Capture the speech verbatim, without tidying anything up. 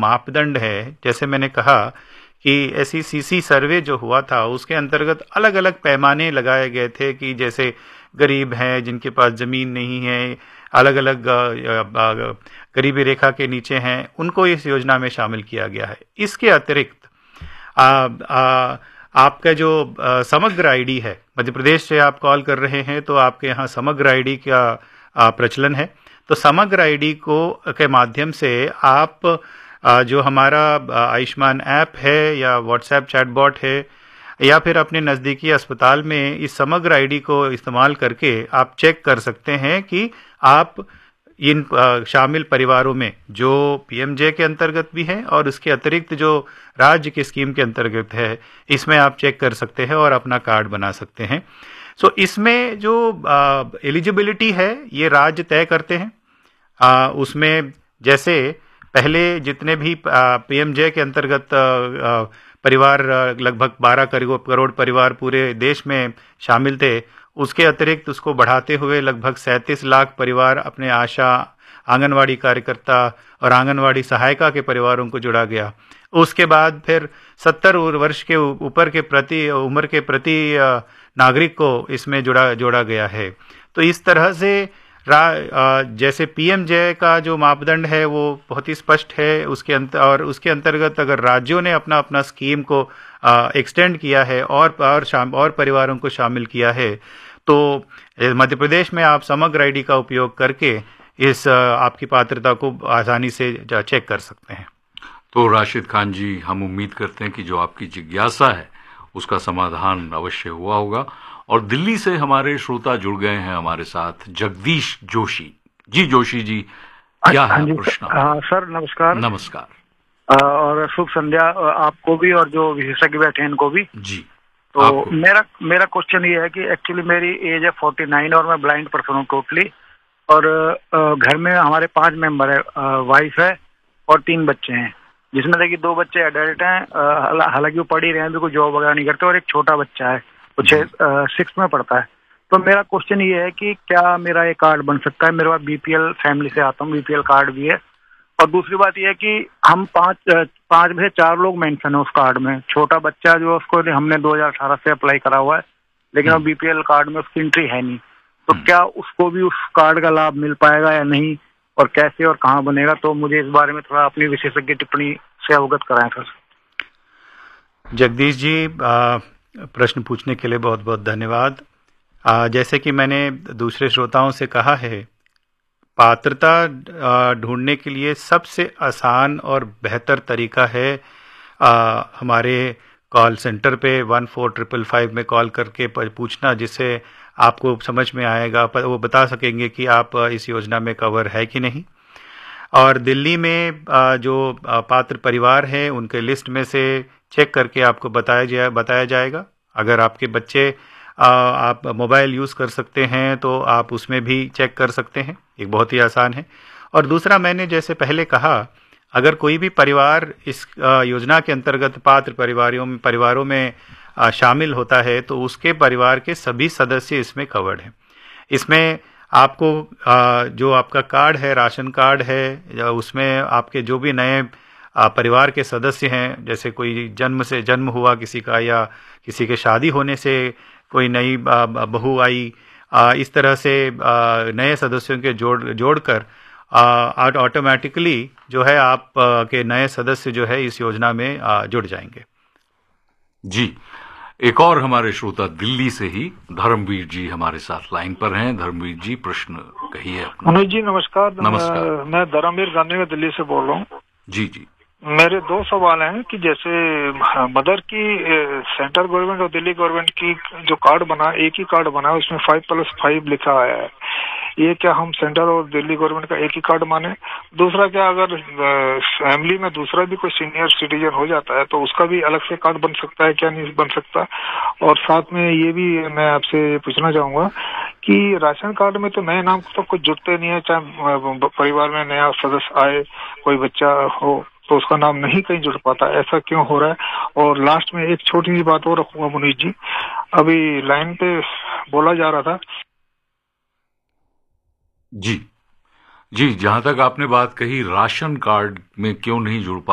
मापदंड है, जैसे मैंने कहा कि एस ई सी सी सर्वे जो हुआ था उसके अंतर्गत अलग अलग पैमाने लगाए गए थे कि जैसे गरीब हैं, जिनके पास ज़मीन नहीं है, अलग अलग गरीबी रेखा के नीचे हैं, उनको इस योजना में शामिल किया गया है। इसके अतिरिक्त आ, आ, आपका जो आ, समग्र आईडी है, मध्य प्रदेश से आप कॉल कर रहे हैं तो आपके यहाँ समग्र आईडी का आ, प्रचलन है। तो समग्र आईडी को के माध्यम से आप आ, जो हमारा आयुष्मान ऐप है या व्हाट्सएप चैटबॉट है या फिर अपने नज़दीकी अस्पताल में इस समग्र आईडी को इस्तेमाल करके आप चेक कर सकते हैं कि आप इन शामिल परिवारों में जो पी एम जे के अंतर्गत भी हैं और उसके अतिरिक्त जो राज्य की स्कीम के अंतर्गत है, इसमें आप चेक कर सकते हैं और अपना कार्ड बना सकते हैं। सो so, इसमें जो एलिजिबिलिटी है ये राज्य तय करते हैं। आ, उसमें जैसे पहले जितने भी पी एम जे के अंतर्गत आ, परिवार लगभग बारह करोड़ परिवार पूरे देश में शामिल थे, उसके अतिरिक्त उसको बढ़ाते हुए लगभग सैंतीस लाख परिवार अपने आशा, आंगनवाड़ी कार्यकर्ता और आंगनवाड़ी सहायिका के परिवारों को जोड़ा गया। उसके बाद फिर सत्तर वर्ष के ऊपर के प्रति उम्र के प्रति नागरिक को इसमें जोड़ा जोड़ा गया है। तो इस तरह से जैसे पी एम जे का जो मापदंड है वो बहुत ही स्पष्ट है, उसके अंत और उसके अंतर्गत अगर राज्यों ने अपना अपना स्कीम को एक्सटेंड किया है और और, शाम, और परिवारों को शामिल किया है, तो मध्य प्रदेश में आप समग्र आईडी का उपयोग करके इस आपकी पात्रता को आसानी से चेक कर सकते हैं। तो राशिद खान जी, हम उम्मीद करते हैं कि जो आपकी जिज्ञासा है उसका समाधान अवश्य हुआ होगा। और दिल्ली से हमारे श्रोता जुड़ गए हैं हमारे साथ, जगदीश जोशी जी। जोशी जी, क्या है प्रश्न? हाँ सर, नमस्कार। नमस्कार और शुभ संध्या आपको भी और जो विशेषज्ञ बैठे हैं इनको भी जी। तो मेरा मेरा क्वेश्चन ये है कि एक्चुअली मेरी एज है फोर्टी नाइन और मैं ब्लाइंड पर्सन हूँ टोटली, और घर में हमारे पांच मेंबर है, वाइफ है और तीन बच्चे हैं, जिसमें देखिए दो बच्चे एडल्ट हैं, हालांकि वो पढ़ ही रहे हैं, कोई जॉब वगैरह नहीं करते, और एक छोटा बच्चा है वो छः सिक्स में पढ़ता है। तो मेरा क्वेश्चन ये है कि क्या मेरा ये कार्ड बन सकता है? मेरे पास बी पी एल फैमिली से आता हूँ, बी पी एल कार्ड भी है। और दूसरी बात यह है कि हम पांच पांच में से चार लोग मेंशन है उस कार्ड में। छोटा बच्चा जो उसको हमने दो हज़ार अठारह से अप्लाई करा हुआ है, लेकिन वो बी पी एल कार्ड में उसकी एंट्री है नहीं। तो क्या उसको भी उस कार्ड का लाभ मिल पाएगा या नहीं, और कैसे और कहाँ बनेगा? तो मुझे इस बारे में थोड़ा अपनी विशेषज्ञ टिप्पणी से अवगत कराएं सर। जगदीश जी, प्रश्न पूछने के लिए बहुत बहुत धन्यवाद। जैसे कि मैंने दूसरे श्रोताओं से कहा है, पात्रता ढूंढने के लिए सबसे आसान और बेहतर तरीका है आ, हमारे कॉल सेंटर पे वन फोर ट्रिपल फाइव में कॉल करके पूछना, जिससे आपको समझ में आएगा, वो बता सकेंगे कि आप इस योजना में कवर है कि नहीं। और दिल्ली में जो पात्र परिवार हैं उनके लिस्ट में से चेक करके आपको बताया जाए बताया जाएगा। अगर आपके बच्चे आप मोबाइल यूज़ कर सकते हैं तो आप उसमें भी चेक कर सकते हैं, एक बहुत ही आसान है। और दूसरा, मैंने जैसे पहले कहा, अगर कोई भी परिवार इस योजना के अंतर्गत पात्र परिवारों में परिवारों में शामिल होता है तो उसके परिवार के सभी सदस्य इसमें कवर्ड हैं। इसमें आपको जो आपका कार्ड है, राशन कार्ड है, उसमें आपके जो भी नए परिवार के सदस्य हैं, जैसे कोई जन्म से जन्म हुआ किसी का, या किसी के शादी होने से कोई नई बहू आई, इस तरह से नए सदस्यों के जोड़ जोड़कर ऑटोमेटिकली जो है आप के नए सदस्य जो है इस योजना में जुड़ जाएंगे। जी, एक और हमारे श्रोता दिल्ली से ही धर्मवीर जी हमारे साथ लाइन पर हैं। धर्मवीर जी, प्रश्न कहिए अपना। मनोज जी नमस्कार। नमस्कार। मैं धर्मवीर गांधी में दिल्ली से बोल रहा हूँ। जी जी। मेरे दो सवाल हैं कि जैसे मदर की सेंट्रल गवर्नमेंट और दिल्ली गवर्नमेंट की जो कार्ड बना, एक ही कार्ड बना है, उसमें फाइव प्लस फाइव लिखा आया है, ये क्या हम सेंट्रल और दिल्ली गवर्नमेंट का एक ही कार्ड माने? दूसरा, क्या अगर फैमिली में दूसरा भी कोई सीनियर सिटीजन हो जाता है तो उसका भी अलग से कार्ड बन सकता है, क्या नहीं बन सकता? और साथ में ये भी मैं आपसे पूछना चाहूंगा कि राशन कार्ड में तो नए नाम तो कुछ जुड़ते नहीं है, चाहे परिवार में नया सदस्य आए, कोई बच्चा हो तो उसका नाम नहीं कहीं जुड़ पाता, ऐसा क्यों हो रहा है? और लास्ट में एक छोटी सी बात और रखूंगा मुनीष जी, अभी लाइन पे बोला जा रहा था। जी जी, जहां तक आपने बात कही राशन कार्ड में क्यों नहीं जुड़